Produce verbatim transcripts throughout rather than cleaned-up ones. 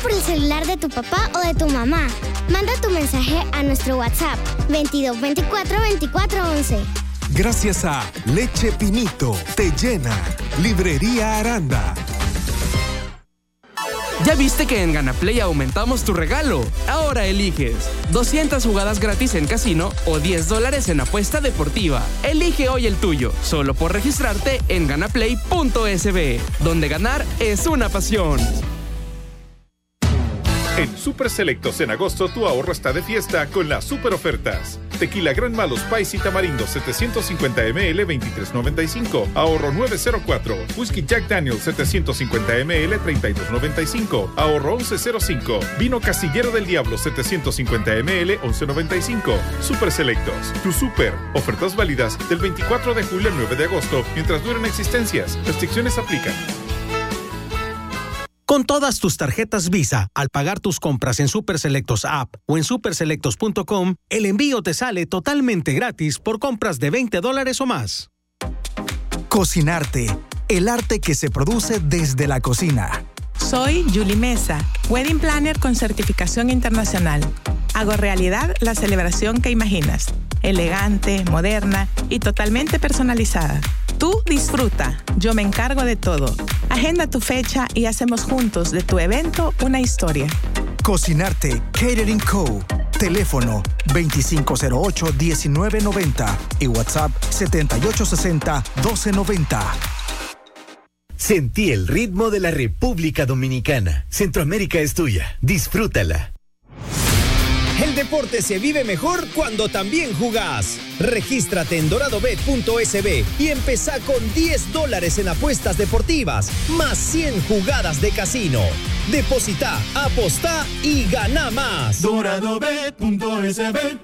por el celular de tu papá o de tu mamá. Manda tu mensaje a nuestro WhatsApp veintidós veinticuatro veinticuatro once. Gracias a Leche Pinito, te llena. Librería Aranda. ¿Ya viste que en Ganaplay aumentamos tu regalo? Ahora eliges doscientas jugadas gratis en casino o diez dólares en apuesta deportiva. Elige hoy el tuyo, solo por registrarte en ganaplay punto es be, donde ganar es una pasión. En Super Selectos en agosto tu ahorro está de fiesta con las super ofertas. Tequila Gran Malo Spicy Tamarindo setecientos cincuenta mililitros veintitrés noventa y cinco, ahorro nueve cero cuatro. Whisky Jack Daniel setecientos cincuenta mililitros treinta y dos noventa y cinco, ahorro once cero cinco. Vino Casillero del Diablo setecientos cincuenta mililitros once noventa y cinco. Super Selectos, tu super. Ofertas válidas del veinticuatro de julio al nueve de agosto mientras duren existencias. Restricciones aplican. Con todas tus tarjetas Visa, al pagar tus compras en Super Selectos App o en super selectos punto com, el envío te sale totalmente gratis por compras de veinte dólares o más. Cocinarte, el arte que se produce desde la cocina. Soy Julie Mesa, Wedding Planner con certificación internacional. Hago realidad la celebración que imaginas, elegante, moderna y totalmente personalizada. Tú disfruta, yo me encargo de todo. Agenda tu fecha y hacemos juntos de tu evento una historia. Cocinarte, Catering Co. Teléfono veinticinco cero ocho diecinueve noventa y WhatsApp setenta y ocho sesenta doce noventa. Sentí el ritmo de la República Dominicana. Centroamérica es tuya. Disfrútala. El deporte se vive mejor cuando también jugás. Regístrate en dorado bet punto es be y empezá con diez dólares en apuestas deportivas, más cien jugadas de casino. Depositá, apostá y ganá más. dorado bet punto es be.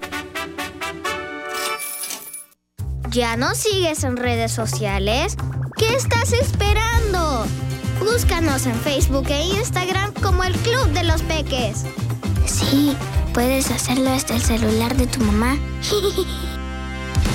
¿Ya nos sigues en redes sociales? ¿Qué estás esperando? Búscanos en Facebook e Instagram como el Club de los Peques. Sí, puedes hacerlo desde el celular de tu mamá.